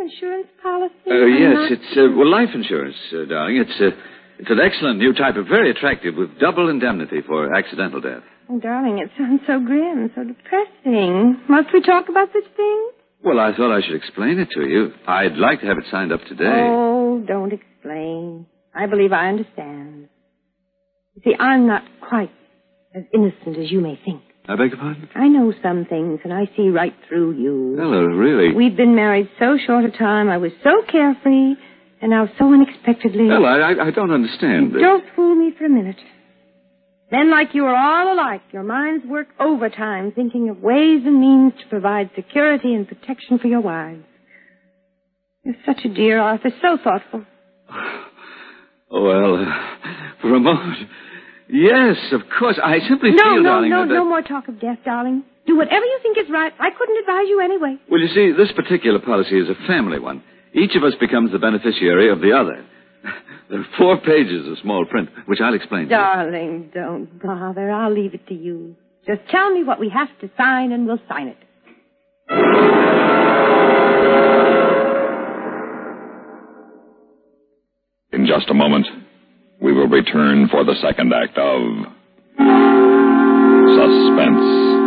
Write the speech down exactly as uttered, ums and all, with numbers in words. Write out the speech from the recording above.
insurance policy? Uh, yes, not... it's, uh, well, life insurance, uh, darling. It's, uh, it's an excellent new type of, very attractive, with double indemnity for accidental death. Oh, darling, it sounds so grim, so depressing. Must we talk about such things? Well, I thought I should explain it to you. I'd like to have it signed up today. Oh, don't explain. I believe I understand. You see, I'm not quite as innocent as you may think. I beg your pardon? I know some things, and I see right through you. Hello, really? We've been married so short a time. I was so carefree, and now so unexpectedly... Well, I, I, I don't understand. Don't fool me for a minute. Men like you are all alike. Your minds work overtime, thinking of ways and means to provide security and protection for your wives. You're such a dear, Arthur, so thoughtful. Oh, well, uh, for a moment... Yes, of course. I simply no, feel, no, darling, No, that... no, no more talk of death, darling. Do whatever you think is right. I couldn't advise you anyway. Well, you see, this particular policy is a family one. Each of us becomes the beneficiary of the other. There are four pages of small print, which I'll explain Darling, to you. Don't bother. I'll leave it to you. Just tell me what we have to sign, and we'll sign it. In just a moment, we will return for the second act of Suspense.